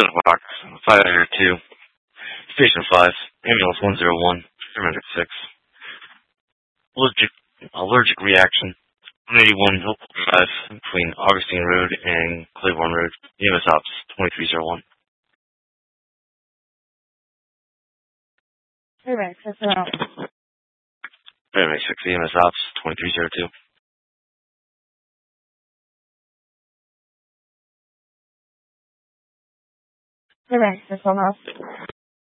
Box, 502, Station 5, Ambulance 101, Paramedic 6. Allergic reaction, 181 Hillport Drive, between Augustine Road and Claiborne Road, EMS Ops 2301. Paramedic 6 around. Paramedic 6, EMS Ops 2302. Paramedic 6 on off.